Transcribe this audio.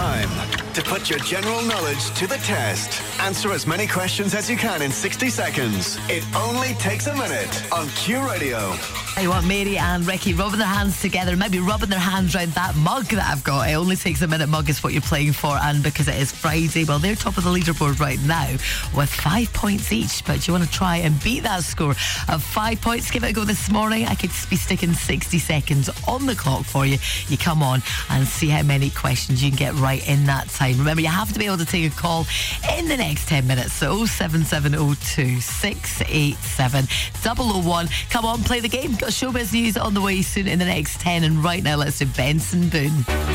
time to put your general knowledge to the test. Answer as many questions as you can in 60 seconds. It only takes a minute on Q Radio. I want Mary and Ricky rubbing their hands together, maybe rubbing their hands around that mug that I've got. It only takes a minute mug is what you're playing for, and because it is Friday, well, they're top of the leaderboard right now with 5 points each. But you want to try and beat that score of 5 points? Give it a go this morning. I could be sticking 60 seconds on the clock for you. You come on and see how many questions you can get right in that time. Remember, you have to be able to take a call in the next 10 minutes. So 07702 687 001. Come on, play the game. Got showbiz news on the way soon in the next 10. And right now, let's do Benson Boone.